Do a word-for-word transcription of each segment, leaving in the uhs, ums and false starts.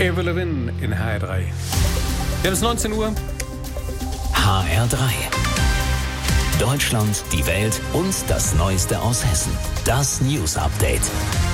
Avril Lavigne in H R drei. Wir haben es neunzehn Uhr. H R drei. Deutschland, die Welt und das Neueste aus Hessen. Das News Update.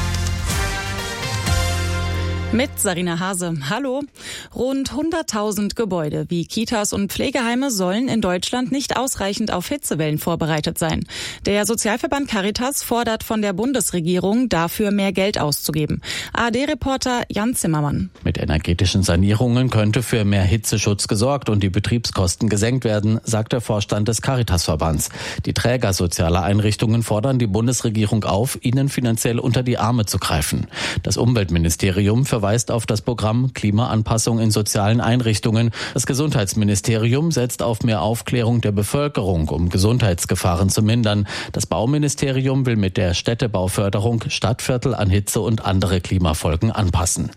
Mit Sarina Hase. Hallo. Rund hunderttausend Gebäude wie Kitas und Pflegeheime sollen in Deutschland nicht ausreichend auf Hitzewellen vorbereitet sein. Der Sozialverband Caritas fordert von der Bundesregierung, dafür mehr Geld auszugeben. A R D-Reporter Jan Zimmermann. Mit energetischen Sanierungen könnte für mehr Hitzeschutz gesorgt und die Betriebskosten gesenkt werden, sagt der Vorstand des Caritasverbands. Die Träger sozialer Einrichtungen fordern die Bundesregierung auf, ihnen finanziell unter die Arme zu greifen. Das Umweltministerium verweist auf das Programm Klimaanpassung in sozialen Einrichtungen. Das Gesundheitsministerium setzt auf mehr Aufklärung der Bevölkerung, um Gesundheitsgefahren zu mindern. Das Bauministerium will mit der Städtebauförderung Stadtviertel an Hitze und andere Klimafolgen anpassen.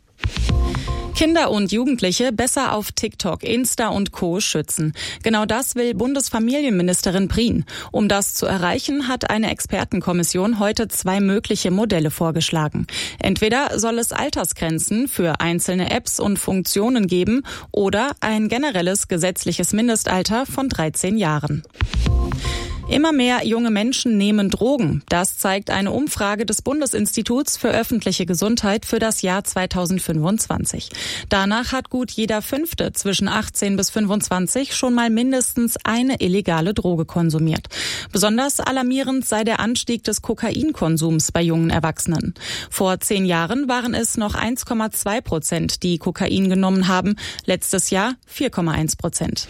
Kinder und Jugendliche besser auf TikTok, Insta und Co. schützen. Genau das will Bundesfamilienministerin Prien. Um das zu erreichen, hat eine Expertenkommission heute zwei mögliche Modelle vorgeschlagen. Entweder soll es Altersgrenzen für einzelne Apps und Funktionen geben oder ein generelles gesetzliches Mindestalter von dreizehn Jahren. Immer mehr junge Menschen nehmen Drogen. Das zeigt eine Umfrage des Bundesinstituts für öffentliche Gesundheit für das Jahr zweitausendfünfundzwanzig. Danach hat gut jeder Fünfte zwischen achtzehn bis fünfundzwanzig schon mal mindestens eine illegale Droge konsumiert. Besonders alarmierend sei der Anstieg des Kokainkonsums bei jungen Erwachsenen. Vor zehn Jahren waren es noch eins Komma zwei Prozent, die Kokain genommen haben. Letztes Jahr vier Komma eins Prozent.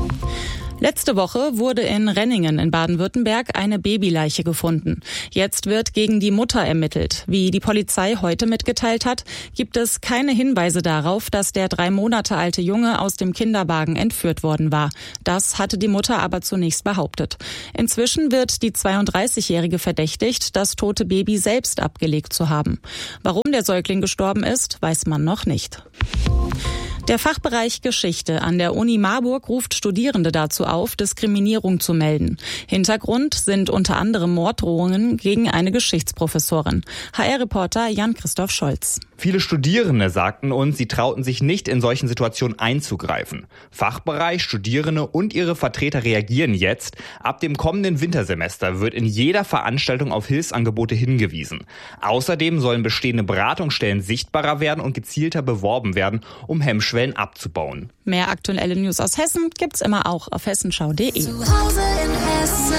Letzte Woche wurde in Renningen in Baden-Württemberg eine Babyleiche gefunden. Jetzt wird gegen die Mutter ermittelt. Wie die Polizei heute mitgeteilt hat, gibt es keine Hinweise darauf, dass der drei Monate alte Junge aus dem Kinderwagen entführt worden war. Das hatte die Mutter aber zunächst behauptet. Inzwischen wird die zweiunddreißigjährige verdächtigt, das tote Baby selbst abgelegt zu haben. Warum der Säugling gestorben ist, weiß man noch nicht. Der Fachbereich Geschichte an der Uni Marburg ruft Studierende dazu auf, Diskriminierung zu melden. Hintergrund sind unter anderem Morddrohungen gegen eine Geschichtsprofessorin. H R-Reporter Jan-Christoph Scholz. Viele Studierende sagten uns, sie trauten sich nicht, in solchen Situationen einzugreifen. Fachbereich, Studierende und ihre Vertreter reagieren jetzt. Ab dem kommenden Wintersemester wird in jeder Veranstaltung auf Hilfsangebote hingewiesen. Außerdem sollen bestehende Beratungsstellen sichtbarer werden und gezielter beworben werden, um Hemmschwellen abzubauen. Mehr aktuelle News aus Hessen gibt's immer auch auf hessenschau punkt de. Zu Hause in Hessen.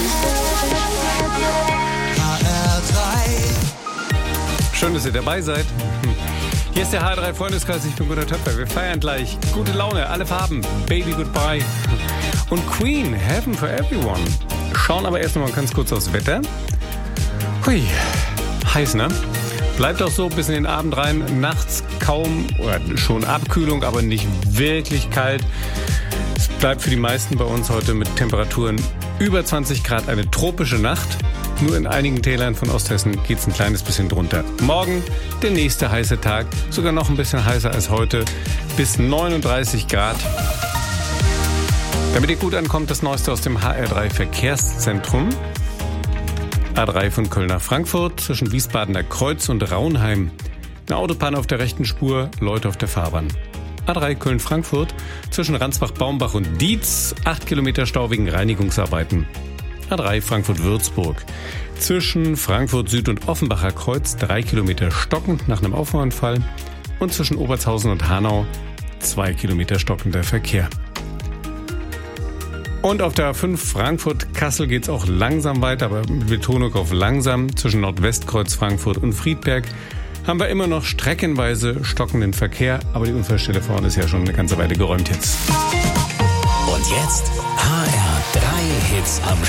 H R drei. Schön, dass ihr dabei seid. Hier ist der H R drei Freundeskreis, ich bin Gunnar Töpfer. Wir feiern gleich. Gute Laune, alle Farben. Baby Goodbye. Und Queen, Heaven for Everyone. Schauen aber erst noch mal ganz kurz aufs Wetter. Hui, heiß, ne? Bleibt auch so bis in den Abend rein. Nachts kaum oder schon Abkühlung, aber nicht wirklich kalt. Es bleibt für die meisten bei uns heute mit Temperaturen über zwanzig Grad eine tropische Nacht. Nur in einigen Tälern von Osthessen geht es ein kleines bisschen drunter. Morgen der nächste heiße Tag, sogar noch ein bisschen heißer als heute, bis neununddreißig Grad. Damit ihr gut ankommt, das Neueste aus dem H R drei Verkehrszentrum. A drei von Köln nach Frankfurt zwischen Wiesbadener Kreuz und Raunheim. Eine Autopanne auf der rechten Spur, Leute auf der Fahrbahn. A drei Köln-Frankfurt zwischen Ransbach-Baumbach und Dietz, acht Kilometer Stau wegen Reinigungsarbeiten. A drei Frankfurt-Würzburg zwischen Frankfurt Süd und Offenbacher Kreuz, drei Kilometer stockend nach einem Auffahrunfall. Und zwischen Obertshausen und Hanau, zwei Kilometer stockender Verkehr. Und auf der A fünf Frankfurt-Kassel geht's auch langsam weiter, aber mit Betonung auf langsam. Zwischen Nordwestkreuz Frankfurt und Friedberg haben wir immer noch streckenweise stockenden Verkehr, aber die Unfallstelle vorne ist ja schon eine ganze Weile geräumt jetzt. Und jetzt H R drei Hits am